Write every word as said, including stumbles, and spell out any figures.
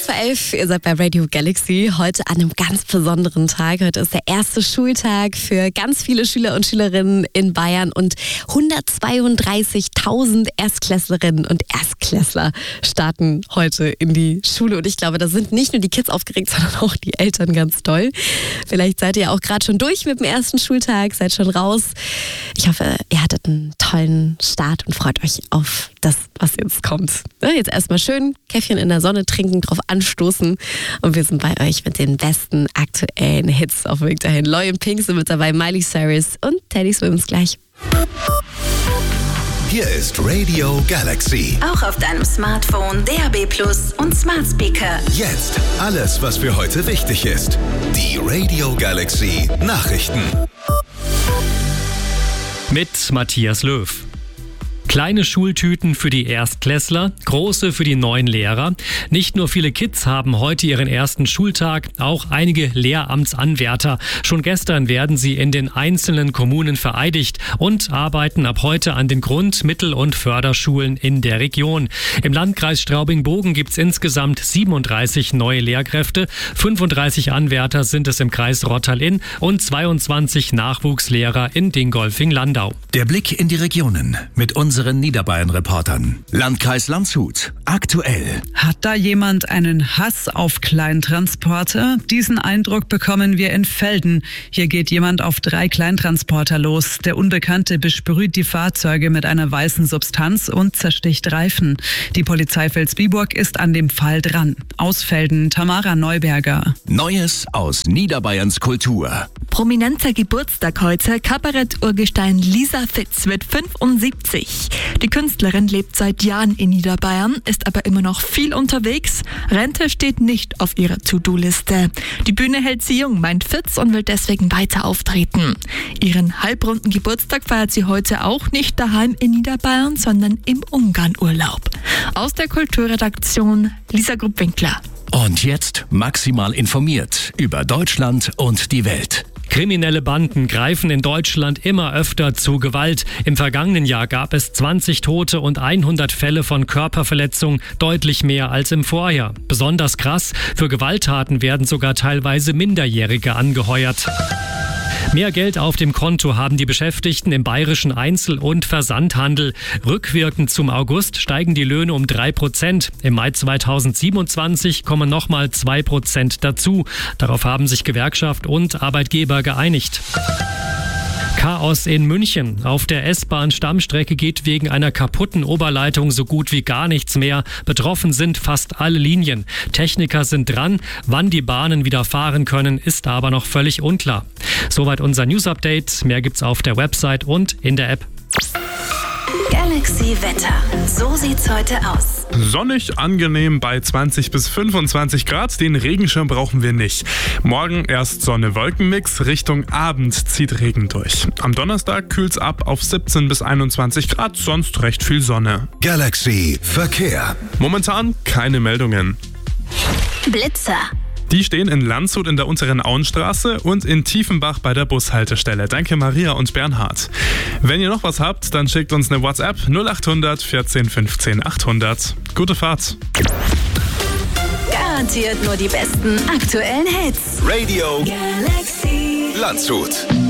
vor elf, ihr seid bei Radio Galaxy. Heute an einem ganz besonderen Tag. Heute ist der erste Schultag für ganz viele Schüler und Schülerinnen in Bayern. Und hundertzweiunddreißigtausend Erstklässlerinnen und Erstklässler starten heute in die Schule. Und ich glaube, da sind nicht nur die Kids aufgeregt, sondern auch die Eltern ganz doll. Vielleicht seid ihr auch gerade schon durch mit dem ersten Schultag, seid schon raus. Ich hoffe, ihr hattet einen tollen Start und freut euch auf das, was jetzt kommt. Jetzt erstmal schön Käffchen in der Sonne trinken, drauf anstoßen. Und wir sind bei euch mit den besten aktuellen Hits auf dem Weg dahin. Loy und Pink sind mit dabei, Miley Cyrus und Teddy Swims gleich. Hier ist Radio Galaxy. Auch auf deinem Smartphone, D A B Plus und Smart Speaker. Jetzt alles, was für heute wichtig ist. Die Radio Galaxy Nachrichten. Mit Matthias Löw. Kleine Schultüten für die Erstklässler, große für die neuen Lehrer. Nicht nur viele Kids haben heute ihren ersten Schultag, auch einige Lehramtsanwärter. Schon gestern werden sie in den einzelnen Kommunen vereidigt und arbeiten ab heute an den Grund-, Mittel- und Förderschulen in der Region. Im Landkreis Straubing-Bogen gibt es insgesamt siebenunddreißig neue Lehrkräfte, fünfunddreißig Anwärter sind es im Kreis Rottal-Inn und zweiundzwanzig Nachwuchslehrer in Dingolfing-Landau. Der Blick in die Regionen mit unseren Niederbayern-Reportern. Landkreis Landshut. Aktuell. Hat da jemand einen Hass auf Kleintransporter? Diesen Eindruck bekommen wir in Velden. Hier geht jemand auf drei Kleintransporter los. Der Unbekannte besprüht die Fahrzeuge mit einer weißen Substanz und zersticht Reifen. Die Polizei Vilsbiburg ist an dem Fall dran. Aus Velden, Tamara Neuberger. Neues aus Niederbayerns Kultur. Prominenter Geburtstag heute. Kabarett-Urgestein Lisa Fitz wird fünfundsiebzig. Die Künstlerin lebt seit Jahren in Niederbayern, ist aber immer noch viel unterwegs. Rente steht nicht auf ihrer To-Do-Liste. Die Bühne hält sie jung, meint Fitz, und will deswegen weiter auftreten. Ihren halbrunden Geburtstag feiert sie heute auch nicht daheim in Niederbayern, sondern im Ungarn-Urlaub. Aus der Kulturredaktion Lisa Gruppwinkler. Und jetzt maximal informiert über Deutschland und die Welt. Kriminelle Banden greifen in Deutschland immer öfter zu Gewalt. Im vergangenen Jahr gab es zwanzig Tote und hundert Fälle von Körperverletzung, deutlich mehr als im Vorjahr. Besonders krass, für Gewalttaten werden sogar teilweise Minderjährige angeheuert. Mehr Geld auf dem Konto haben die Beschäftigten im bayerischen Einzel- und Versandhandel. Rückwirkend zum August steigen die Löhne um drei Prozent. Im Mai zweitausendsiebenundzwanzig kommen nochmal zwei Prozent dazu. Darauf haben sich Gewerkschaft und Arbeitgeber geeinigt. Chaos in München. Auf der S-Bahn-Stammstrecke geht wegen einer kaputten Oberleitung so gut wie gar nichts mehr. Betroffen sind fast alle Linien. Techniker sind dran. Wann die Bahnen wieder fahren können, ist aber noch völlig unklar. Soweit unser News-Update. Mehr gibt's auf der Website und in der App. Galaxy Wetter. So sieht's heute aus. Sonnig, angenehm bei zwanzig bis fünfundzwanzig Grad. Den Regenschirm brauchen wir nicht. Morgen erst Sonne-Wolken-Mix. Richtung Abend zieht Regen durch. Am Donnerstag kühlt's ab auf siebzehn bis einundzwanzig Grad. Sonst recht viel Sonne. Galaxy Verkehr. Momentan keine Meldungen. Blitzer. Die stehen in Landshut in der unteren Auenstraße und in Tiefenbach bei der Bushaltestelle. Danke Maria und Bernhard. Wenn ihr noch was habt, dann schickt uns eine WhatsApp null achthundert vierzehn fünfzehn achthundert. Gute Fahrt. Garantiert nur die besten aktuellen Hits. Radio Galaxy Landshut.